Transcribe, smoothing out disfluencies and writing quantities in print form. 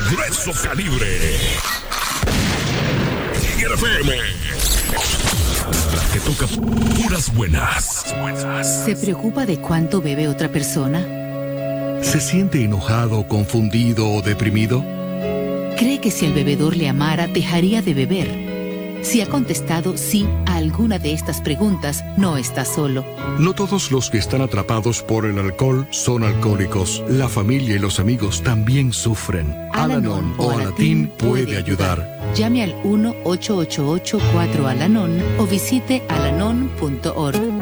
grueso calibre. Tigre FM. La que toca puras buenas. ¿Se preocupa de cuánto bebe otra persona? ¿Se siente enojado, confundido o deprimido? ¿Cree que si el bebedor le amara, dejaría de beber? Si ha contestado sí a alguna de estas preguntas, no está solo. No todos los que están atrapados por el alcohol son alcohólicos. La familia y los amigos también sufren. Al-Anon o Alatín puede ayudar. Llame al 1-888-4-ALANON o visite alanon.org.